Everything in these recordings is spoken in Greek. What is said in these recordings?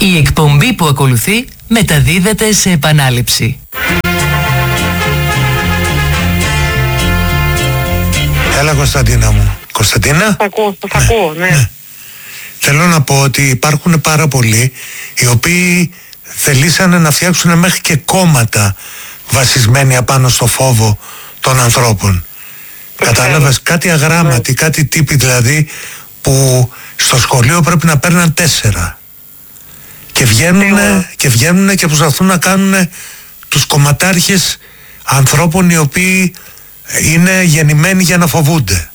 Η εκπομπή που ακολουθεί μεταδίδεται σε επανάληψη. Έλα Κωνσταντίνα μου. Κωνσταντίνα. Θα ακούω, ναι. Θέλω να πω ότι υπάρχουν πάρα πολλοί οι οποίοι θελήσανε να φτιάξουν μέχρι και κόμματα βασισμένοι απάνω στο φόβο των ανθρώπων. Κατάλαβες, κάτι αγράμματοι, κάτι τύποι δηλαδή που στο σχολείο πρέπει να παίρνουν 4 και βγαίνουν και προσπαθούν να κάνουν τους κομματάρχες ανθρώπων οι οποίοι είναι γεννημένοι για να φοβούνται.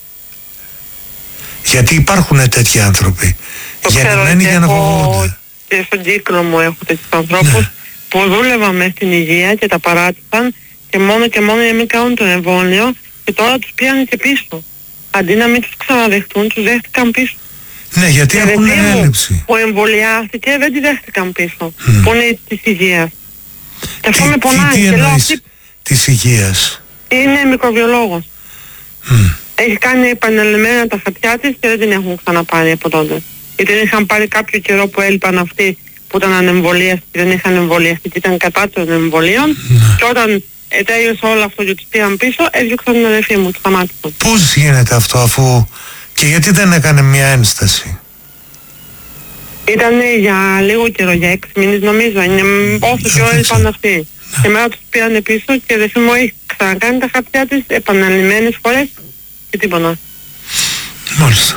Γιατί υπάρχουν τέτοιοι άνθρωποι γεννημένοι για να φοβούνται. Και στον κύκλο μου έχω τέτοιους ανθρώπους που δούλευαν μέσα στην υγεία και τα παράτησαν και μόνο για να μην κάνουν το εμβόλιο και τώρα τους πήγαν και πίσω. Αντί να μην τους ξαναδεχτούν, τους δέχτηκαν πίσω. Ναι, γιατί έχουν έλλειψη. Που εμβολιάστηκε δεν τη δέχτηκαν πίσω. Που είναι της υγείας. Και αυτό με πονάει. Τι εννοείς της υγείας? Είναι μικροβιολόγος. Έχει κάνει επανελειμμένα τα χαρτιά της και δεν την έχουν ξαναπάρει από τότε. Γιατί δεν είχαν πάρει κάποιο καιρό που έλειπαν αυτοί που ήταν ανεμβολίαστοι και δεν είχαν εμβολιαστεί και ήταν κατά των εμβολίων. Και όταν τέλειωσε όλο αυτό και τους πήγαν πίσω, έδιωξαν την αδερφή μου, τους σταμάτησαν. Πώς γίνεται αυτό αφού... Και γιατί δεν έκανε μια ένσταση? Ήταν για λίγο καιρό, για 6 μήνες νομίζω. Όσο και όλοι είπαν αυτοί. Και μετά τους πήγανε πίσω και η αδερφή μου έχει ξανακάνει τα χαρτιά της επαναλημμένες φορές και τίποτα. Μάλιστα.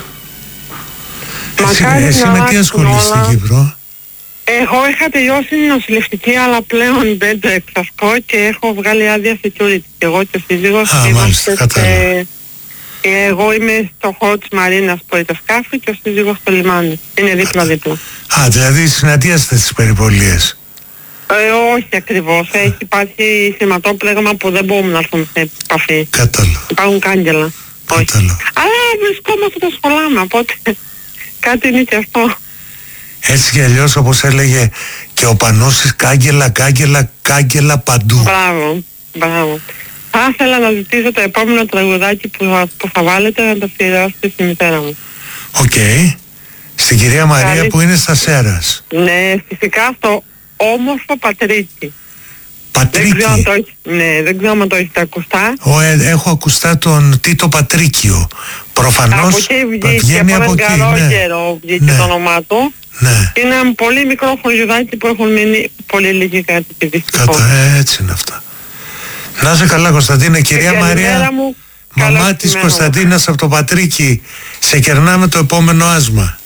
Μακάρι εσύ με τι ασχολείσαι στην Κύπρο? Εγώ είχα τελειώσει νοσηλευτική, αλλά πλέον δεν το εξασκώ και έχω βγάλει άδεια security. Και εγώ και ο σύζυγος είμαστε. Εγώ είμαι στο χώρο της Μαρίνας που είναι το σκάφη και ο σύζυγος στο λιμάνι. Είναι δίπλα-δίπλα. Δηλαδή συναντιάστε στις περιπολίες? Όχι ακριβώς. Έχει υπάρχει σηματόπλεγμα που δεν μπορούμε να έρθουμε σε επαφή. Κατάλαβα. Υπάρχουν κάγκελα. Αλλά βρισκόμαστε τα σχολάμε, οπότε κάτι είναι και αυτό. Έτσι κι αλλιώς, όπως έλεγε και ο Πανούσης, κάγκελα παντού. Μπράβο. Θα ήθελα να ζητήσω το επόμενο τραγουδάκι που θα βάλετε να το αφιερώσετε στη μητέρα μου. Οκ. Στην κυρία Μαρία που είναι στα Σέρας. Ναι, φυσικά στο όμορφο Πατρίκι. Πατρίκι. Δεν ξέρω αν το έχετε ακουστά. Έχω ακουστά τον Τίτο Πατρίκιο. Προφανώς από εκεί βγήκε, από έναν καλό καιρό βγήκε το όνομά του. Ναι. Είναι ένα πολύ μικρό χωριουδάκι που έχουν μείνει πολύ λίγοι κάτοικοι δυστυχώς. Έτσι είναι αυτά. Να είσαι καλά Κωνσταντίνα. Κυρία Μαρία, μαμά της Κωνσταντίνας από το Πατρίκι, σε κερνάμε το επόμενο άσμα.